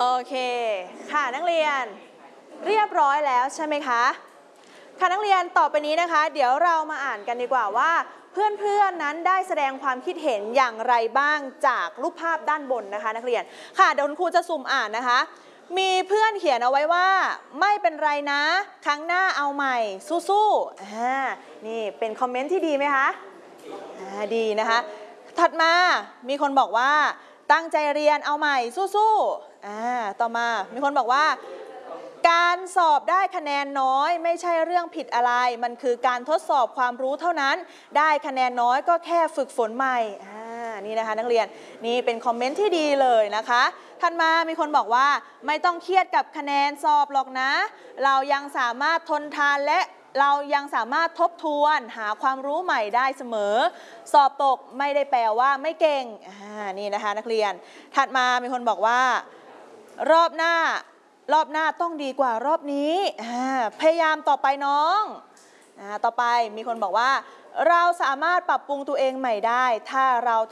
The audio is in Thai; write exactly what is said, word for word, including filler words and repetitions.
โอเคค่ะนักเรียนเรียบร้อยแล้วใช่ไหมคะค่ะนักเรียนต่อไปนี้นะคะเดี๋ยวเรามาอ่านกันดีกว่าว่าเพื่อนๆนั้นได้แสดงความคิดเห็นอย่างไรบ้างจากรูปภาพด้านบนนะคะนักเรียนค่ะเดี๋ยวคุณครูจะสุ่มอ่านนะคะมีเพื่อนเขียนเอาไว้ว่าไม่เป็นไรนะครั้งหน้าเอาใหม่สู้ๆอ่านี่เป็นคอมเมนต์ที่ดีไหมคะอ่าดีนะคะถัดมามีคนบอกว่าตั้งใจเรียนเอาใหม่สู้ๆอ่าต่อมามีคนบอกว่าการสอบได้คะแนนน้อยไม่ใช่เรื่องผิดอะไรมันคือการทดสอบความรู้เท่านั้นได้คะแนนน้อยก็แค่ฝึกฝนใหม่อ่านี่นะคะนักเรียนนี่เป็นคอมเมนต์ที่ดีเลยนะคะถัดมามีคนบอกว่าไม่ต้องเครียดกับคะแนนสอบหรอกนะเรายังสามารถทนทานและเรายังสามารถทบทวนหาความรู้ใหม่ได้เสมอสอบตกไม่ได้แปลว่าไม่เก่งอ่านี่นะคะนักเรียนถัดมามีคนบอกว่ารอบหน้ารอบหน้าต้องดีกว่ารอบนี้พยายามต่อไปน้องต่อไปมีคนบอกว่าเราสามารถปรับปรุงตัวเองใหม่ได้ถ้าเรา